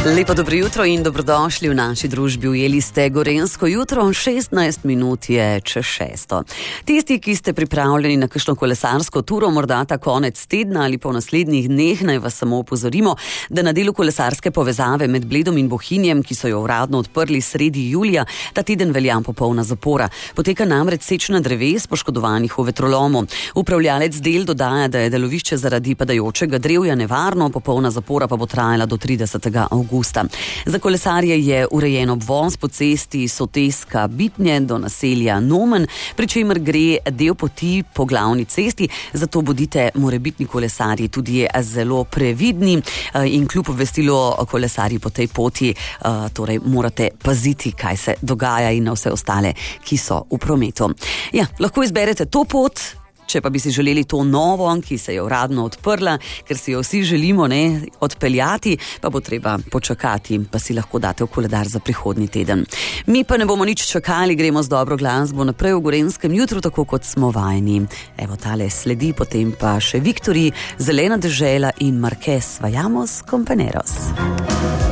Lepo dobro jutro in dobrodošli v naši družbi. Ujeli ste Gorenjsko jutro, 16 minut je čez 6. Tisti, ki ste pripravljeni na kakšno kolesarsko turo, morda ta konec tedna ali pa v naslednjih dneh, naj vas samo opozorimo, da na delu kolesarske povezave med Bledom in Bohinjem, ki so jo uradno odprli sredi julija, ta teden velja popolna zapora. Poteka namreč sečna dreves poškodovanih v vetrolomu. Upravljalec del dodaja, da je delovišče zaradi padajočega drevja nevarno, popolna zapora pa bo trajala do 30. augusta. Za kolesarje je urejen obvoz po cesti Soteska-Bitnje do naselja Nomen, pri čemer gre del poti po glavni cesti, zato bodite morebitni kolesarji tudi zelo previdni in kljub obvestilu kolesarji po tej poti torej morate paziti, kaj se dogaja in na vse ostale, ki so v prometu. Ja, lahko izberete to pot. Če pa bi si želeli to novo, ki se je uradno odprla, ker si jo vsi želimo odpeljati, pa bo treba počakati, pa si lahko date v koledar za prihodnji teden. Mi pa ne bomo nič čakali, gremo z dobro glasbo naprej v Gorenjskem jutru, tako kot smo vajeni. Evo tale sledi, potem pa še Viktorji, Zelena dežela in Marquez, Vayamos compañeros.